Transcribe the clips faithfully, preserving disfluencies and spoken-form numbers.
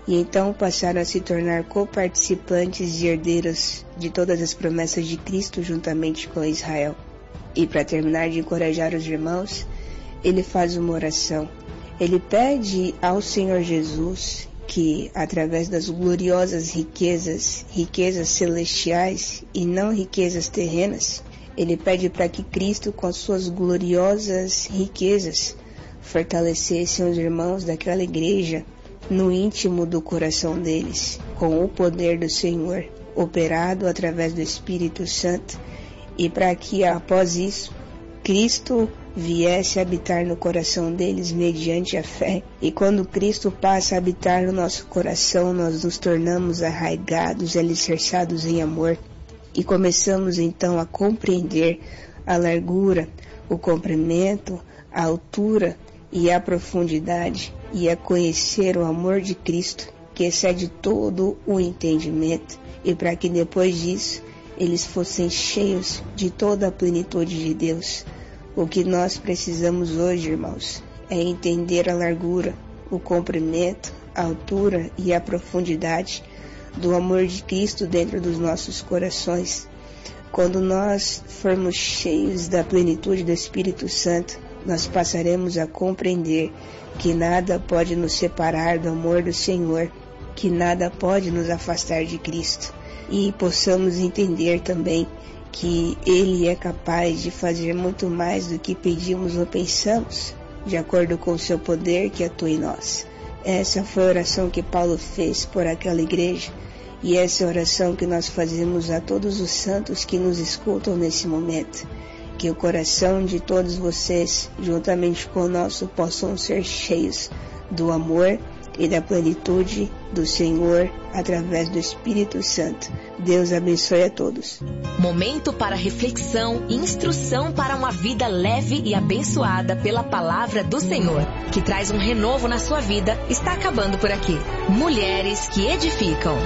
e então passaram a se tornar coparticipantes e herdeiros de todas as promessas de Cristo juntamente com Israel. E para terminar de encorajar os irmãos, ele faz uma oração. Ele pede ao Senhor Jesus que, através das gloriosas riquezas, riquezas celestiais e não riquezas terrenas, ele pede para que Cristo, com suas gloriosas riquezas, fortalecesse os irmãos daquela igreja no íntimo do coração deles, com o poder do Senhor, operado através do Espírito Santo, e para que, após isso, Cristo viesse habitar no coração deles mediante a fé. E quando Cristo passa a habitar no nosso coração, nós nos tornamos arraigados, alicerçados em amor, e começamos então a compreender a largura, o comprimento, a altura e a profundidade, e a conhecer o amor de Cristo, que excede todo o entendimento, e para que depois disso eles fossem cheios de toda a plenitude de Deus. O que nós precisamos hoje, irmãos, é entender a largura, o comprimento, a altura e a profundidade do amor de Cristo dentro dos nossos corações. Quando nós formos cheios da plenitude do Espírito Santo, nós passaremos a compreender que nada pode nos separar do amor do Senhor, que nada pode nos afastar de Cristo, e possamos entender também que Ele é capaz de fazer muito mais do que pedimos ou pensamos, de acordo com o seu poder que atua em nós. Essa foi a oração que Paulo fez por aquela igreja, e essa é a oração que nós fazemos a todos os santos que nos escutam nesse momento. Que o coração de todos vocês, juntamente com o nosso, possam ser cheios do amor e da plenitude do Senhor através do Espírito Santo. Deus abençoe a todos. Momento para reflexão e instrução para uma vida leve e abençoada pela palavra do Senhor, que traz um renovo na sua vida, está acabando por aqui. Mulheres que edificam.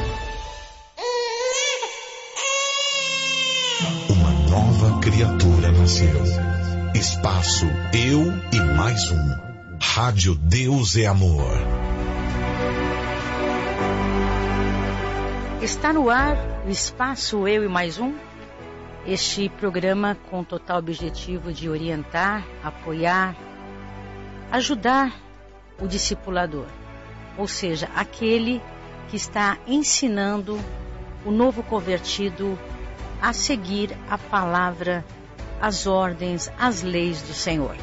Nova criatura nasceu. Espaço Eu e Mais Um. Rádio Deus é Amor. Está no ar o Espaço Eu e Mais Um. Este programa com total objetivo de orientar, apoiar, ajudar o discipulador. Ou seja, aquele que está ensinando o novo convertido a seguir a palavra, as ordens, as leis do Senhor.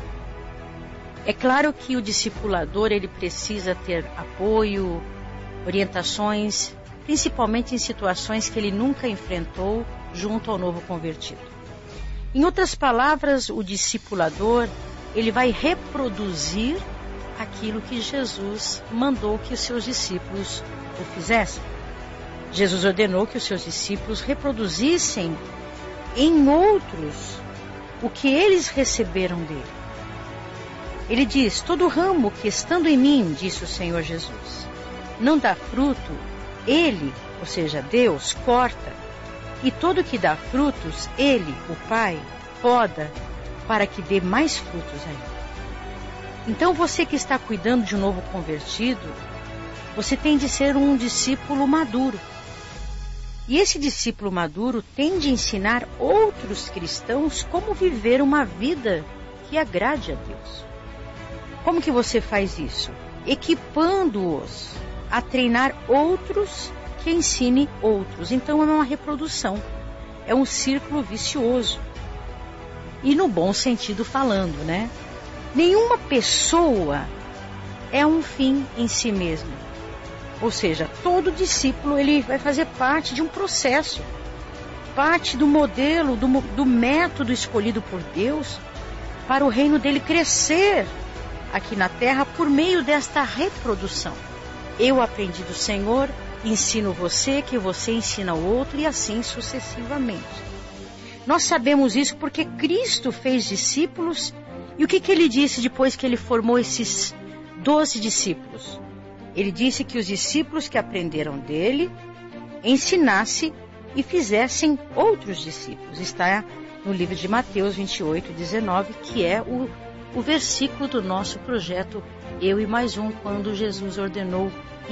É claro que o discipulador ele precisa ter apoio, orientações, principalmente em situações que ele nunca enfrentou junto ao novo convertido. Em outras palavras, o discipulador ele vai reproduzir aquilo que Jesus mandou que os seus discípulos o fizessem. Jesus ordenou que os seus discípulos reproduzissem em outros o que eles receberam dele. Ele diz: todo ramo que estando em mim, disse o Senhor Jesus, não dá fruto, ele, ou seja, Deus, corta, e todo que dá frutos, ele, o Pai, poda, para que dê mais frutos ainda. Então você que está cuidando de um novo convertido, você tem de ser um discípulo maduro. E esse discípulo maduro tem de ensinar outros cristãos como viver uma vida que agrade a Deus. Como que você faz isso? Equipando-os a treinar outros que ensine outros. Então é uma reprodução, é um círculo vicioso. E no bom sentido falando, né? Nenhuma pessoa é um fim em si mesma. Ou seja, todo discípulo ele vai fazer parte de um processo, parte do modelo, do, do método escolhido por Deus para o reino dele crescer aqui na terra por meio desta reprodução. Eu aprendi do Senhor, ensino você, que você ensina o outro e assim sucessivamente. Nós sabemos isso porque Cristo fez discípulos e o que, que ele disse depois que ele formou esses doze discípulos? Ele disse que os discípulos que aprenderam dele ensinassem e fizessem outros discípulos. Está no livro de Mateus vinte e oito, dezenove, que é o, o versículo do nosso projeto Eu e Mais Um, quando Jesus ordenou